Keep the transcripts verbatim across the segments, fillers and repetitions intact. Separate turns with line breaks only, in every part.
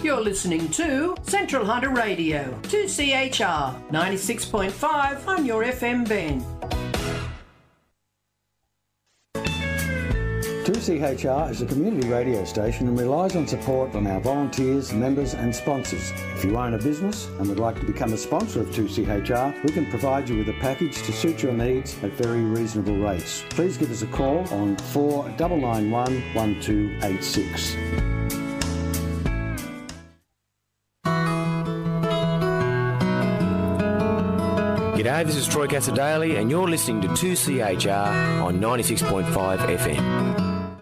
You're listening to Central Hunter Radio, two C H R, ninety-six point five on your F M band.
two C H R is a community radio station and relies on support from our volunteers, members and sponsors. If you own a business and would like to become a sponsor of two C H R, we can provide you with a package to suit your needs at very reasonable rates. Please give us a call on four nine nine one, one two eight six.
G'day, this is Troy Casadale and you're listening to two C H R on ninety-six point five F M.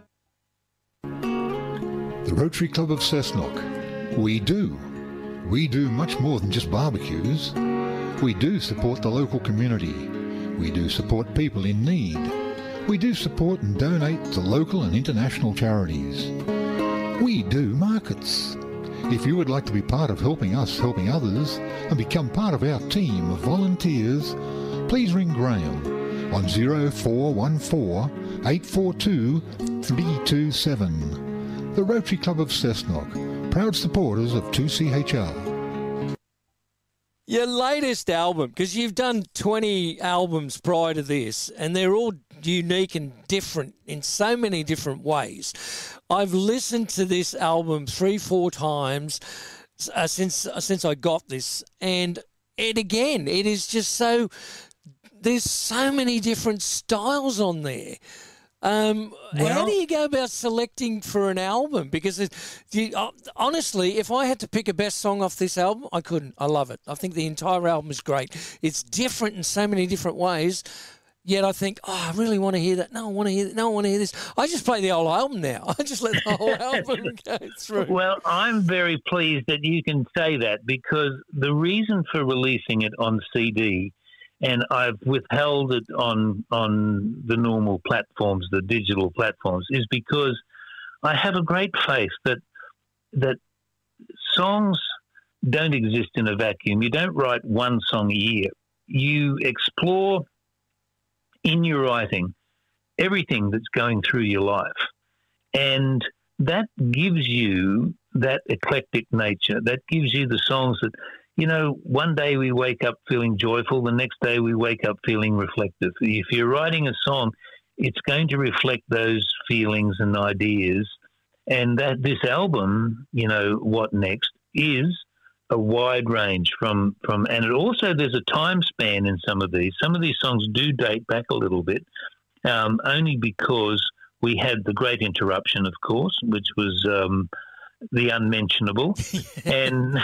The Rotary Club of Cessnock. We do. We do much more than just barbecues. We do support the local community. We do support people in need. We do support and donate to local and international charities. We do markets. If you would like to be part of helping us helping others and become part of our team of volunteers, please ring Graham on zero four one four, eight four two, three two seven. The Rotary Club of Cessnock, proud supporters of two C H R.
Your latest album, because you've done twenty albums prior to this, and they're all unique and different in so many different ways. I've listened to this album three, four times uh, since uh, since I got this, and it again, it is just so. There's so many different styles on there. Um,
well,
how do you go about selecting for an album? Because it, you, uh, honestly, if I had to pick a best song off this album, I couldn't. I love it. I think the entire album is great. It's different in so many different ways. Yet I think, oh, I really want to hear that. No, I want to hear that. No, I want to hear this. I just play the whole album now. I just let the whole album go through.
Well, I'm very pleased that you can say that, because the reason for releasing it on C D, and I've withheld it on on the normal platforms, the digital platforms, is because I have a great faith that that songs don't exist in a vacuum. You don't write one song a year. You explore in your writing everything that's going through your life, and that gives you that eclectic nature. That gives you the songs that, you know, one day we wake up feeling joyful, the next day we wake up feeling reflective. If you're writing a song, it's going to reflect those feelings and ideas. And that this album, you know, What Next, is a wide range from, from and it also, there's a time span in some of these. Some of these songs do date back a little bit, um, only because we had the Great Interruption, of course, which was um, the unmentionable, and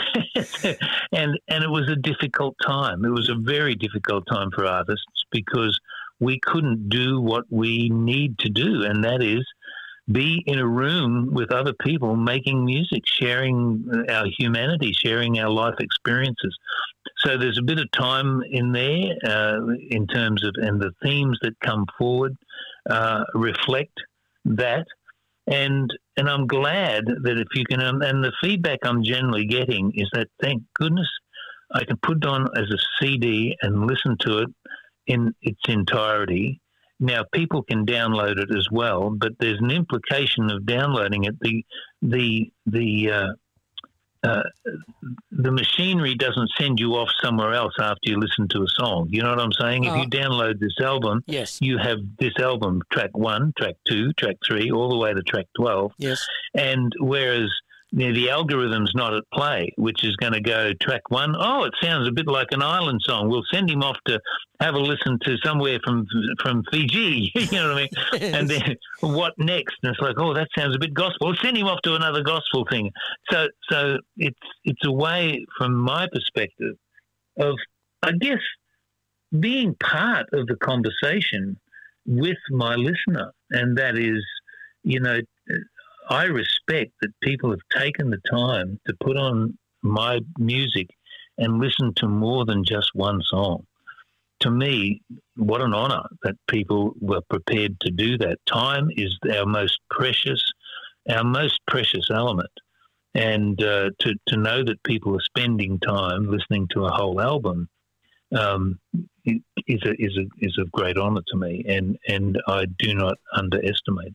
and and it was a difficult time. It was a very difficult time for artists, because we couldn't do what we need to do, and that is be in a room with other people making music, sharing our humanity, sharing our life experiences. So there's a bit of time in there uh, in terms of, and the themes that come forward uh, reflect that. And and I'm glad that if you can, um, and the feedback I'm generally getting is that, thank goodness, I can put it on as a C D and listen to it in its entirety. Now, people can download it as well, but there's an implication of downloading it. The the the uh, uh, the machinery doesn't send you off somewhere else after you listen to a song. You know what I'm saying?
Uh,
if you download this album,
yes,
you have this album, track one, track two, track three, all the way to track twelve.
Yes.
And whereas, you know, the algorithm's not at play, which is going to go track one. Oh, it sounds a bit like an island song. We'll send him off to have a listen to somewhere from from Fiji. You know what I mean?
Yes.
And then what next? And it's like, oh, that sounds a bit gospel. We'll send him off to another gospel thing. So, so it's it's a way, from my perspective, of, I guess, being part of the conversation with my listener, and that is, you know, I respect that people have taken the time to put on my music and listen to more than just one song. To me, what an honour that people were prepared to do that. Time is our most precious, our most precious element. And uh, to, to know that people are spending time listening to a whole album um, is a, is a, is of great honour to me, and, and I do not underestimate that.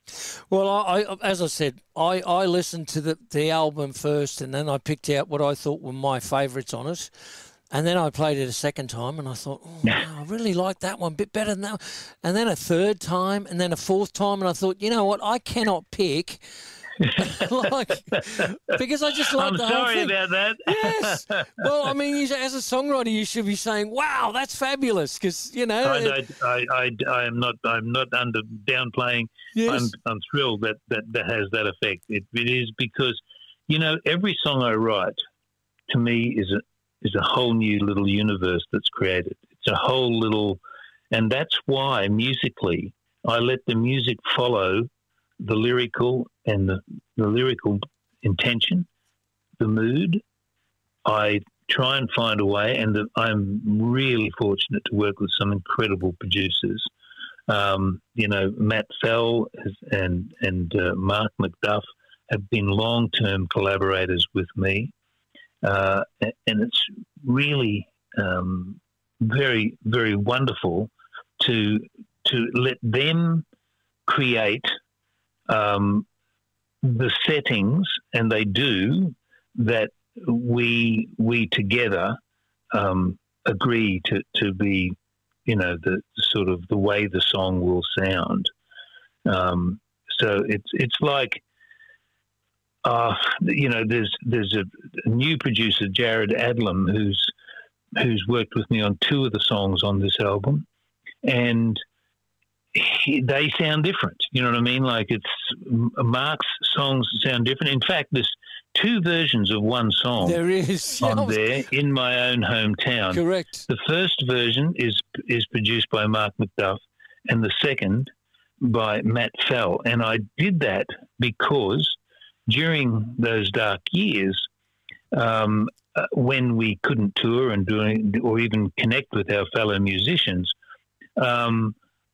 Well, I, I, as I said, I, I listened to the, the album first, and then I picked out what I thought were my favourites on it. And then I played it a second time, and I thought, oh, wow, I really like that one, a bit better than that one. And then a third time, and then a fourth time, and I thought, you know what, I cannot pick. like, because I just like
I'm
the whole
sorry
thing.
about that.
Yes. Well, I mean, you, as a songwriter, you should be saying, "Wow, that's fabulous," because you know.
I,
it,
I, I, I am not. I'm not under downplaying.
yes.
I'm, I'm thrilled that, that that has that effect. It, it is because, you know, every song I write, to me, is a is a whole new little universe that's created. It's a whole little, and that's why musically, I let the music follow the lyrical and the, the lyrical intention, the mood. I try and find a way, and the, I'm really fortunate to work with some incredible producers. Um, you know, Matt Fell has, and and uh, Mark McDuff have been long-term collaborators with me, uh, and it's really um, very, very wonderful to to let them create Um, the settings, and they do, that we we together um, agree to, to be, you know, the sort of the way the song will sound. Um, so it's it's like, uh, you know, there's there's a, a new producer, Jared Adlam, who's who's worked with me on two of the songs on this album, and He, they sound different. You know what I mean? Like, it's Mark's songs sound different. In fact, there's two versions of one song
there is
on there, In My Own Hometown.
Correct.
The first version is is produced by Mark McDuff, and the second by Matt Fell. And I did that because during those dark years, um, uh, when we couldn't tour and doing or even connect with our fellow musicians, um,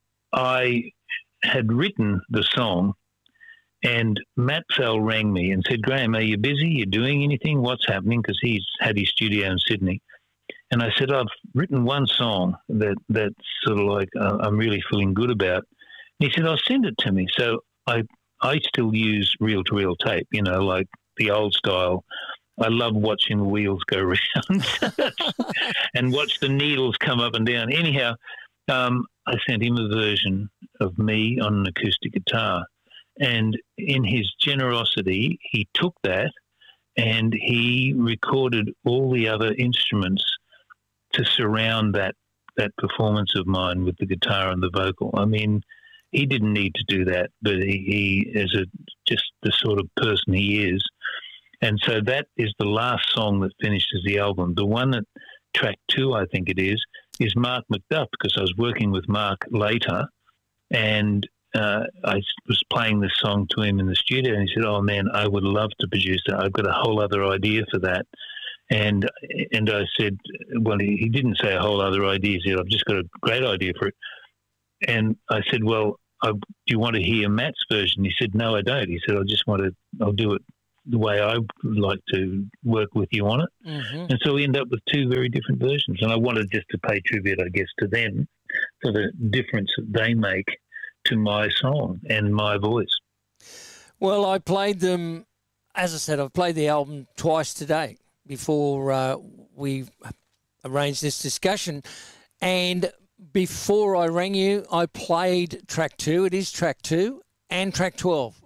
I had written the song, and Matt Fell rang me and said, "Graham, are you busy? You doing anything? What's happening?" Because he's had his studio in Sydney. And I said, "I've written one song that that's sort of like uh, I'm really feeling good about." And he said, "I'll send it to me." So I I still use reel-to-reel tape, you know, like the old style. I love watching the wheels go round and watch the needles come up and down. Anyhow, um, I sent him a version of me on an acoustic guitar, and in his generosity, he took that and he recorded all the other instruments to surround that that performance of mine with the guitar and the vocal. I mean, he didn't need to do that, but he, he is a just the sort of person he is. And so that is the last song that finishes the album. The one that track two, I think it is, is Mark McDuff, because I was working with Mark later, and uh, I was playing this song to him in the studio, and he said, "Oh man, I would love to produce that. I've got a whole other idea for that." And and I said, well, he, he didn't say a whole other idea. He said, "I've just got a great idea for it." And I said, "Well, I, do you want to hear Matt's version?" He said, "No, I don't." He said, "I just want to. I'll do it the way I would like to work with you on it." Mm-hmm. And so we end up with two very different versions. And I wanted just to pay tribute, I guess, to them for the difference that they make to my song and my voice.
Well, I played them, as I said, I've played the album twice today before uh, we arranged this discussion. And before I rang you, I played track two. It is track two. And track twelve.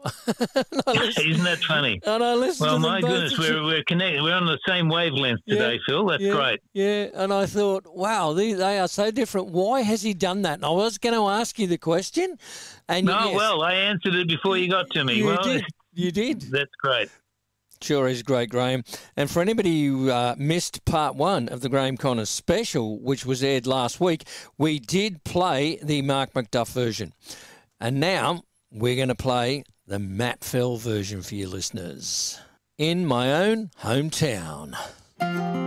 Isn't that funny?
And I listened
well,
to them
my
both.
goodness, we're we're connected. We're on the same wavelength today,
yeah,
Phil. That's
yeah,
great.
Yeah, and I thought, wow, they, they are so different. Why has he done that? And I was going to ask you the question. And
no,
yes,
well, I answered it before you got to me.
You
well,
did. You did.
That's great.
Sure is great, Graham. And for anybody who uh, missed part one of the Graham Connors special, which was aired last week, we did play the Mark McDuff version. And now we're going to play the Matt Fell version for you listeners. In My Own Hometown.